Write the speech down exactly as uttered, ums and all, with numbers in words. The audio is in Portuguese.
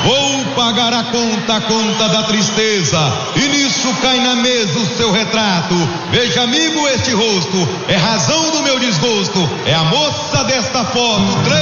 Vou pagar a conta, a conta da tristeza. E nisso cai na mesa o seu retrato. Veja, amigo, este rosto é razão do meu desgosto. É a moça desta foto.